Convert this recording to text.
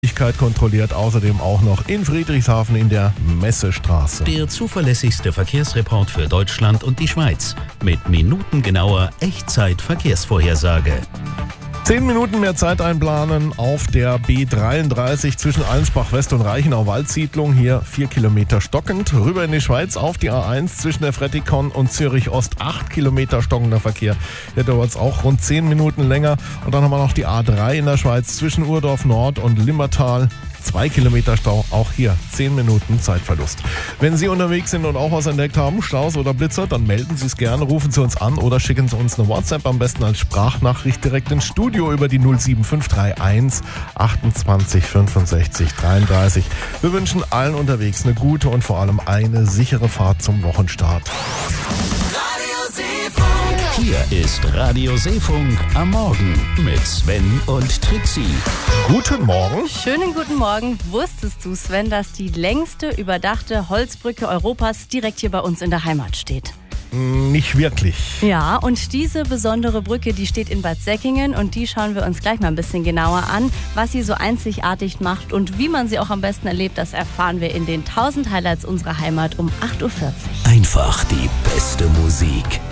Kontrolliert außerdem auch noch in Friedrichshafen in der Messestraße. Der zuverlässigste Verkehrsreport für Deutschland und die Schweiz mit minutengenauer Echtzeit-Verkehrsvorhersage. 10 Minuten mehr Zeit einplanen auf der B33 zwischen Allensbach West und Reichenau-Waldsiedlung. Hier 4 Kilometer stockend. Rüber in die Schweiz auf die A1 zwischen der Frettikon und Zürich Ost. 8 Kilometer stockender Verkehr. Hier dauert es auch rund 10 Minuten länger. Und dann haben wir noch die A3 in der Schweiz zwischen Urdorf Nord und Limmertal. 2 Kilometer Stau, auch hier 10 Minuten Zeitverlust. Wenn Sie unterwegs sind und auch was entdeckt haben, Staus oder Blitzer, dann melden Sie es gerne, rufen Sie uns an oder schicken Sie uns eine WhatsApp, am besten als Sprachnachricht direkt ins Studio über die 07531 28 65 33. Wir wünschen allen unterwegs eine gute und vor allem eine sichere Fahrt zum Wochenstart. Hier ist Radio Seefunk am Morgen mit Sven und Trixie. Guten Morgen. Schönen guten Morgen. Wusstest du, Sven, dass die längste überdachte Holzbrücke Europas direkt hier bei uns in der Heimat steht? Nicht wirklich. Ja, und diese besondere Brücke, die steht in Bad Säckingen und die schauen wir uns gleich mal ein bisschen genauer an. Was sie so einzigartig macht und wie man sie auch am besten erlebt, das erfahren wir in den 1000 Highlights unserer Heimat um 8.40 Uhr. Einfach die beste Musik.